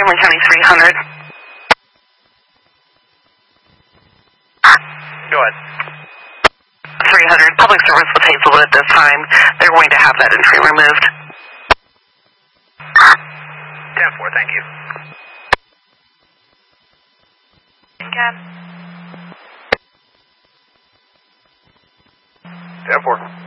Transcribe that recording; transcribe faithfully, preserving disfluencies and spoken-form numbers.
Cameron County three hundred. Go ahead. three hundred. Public service with Hazelwood at this time. They're going to have that entry removed. ten four, thank you. Cab. ten four.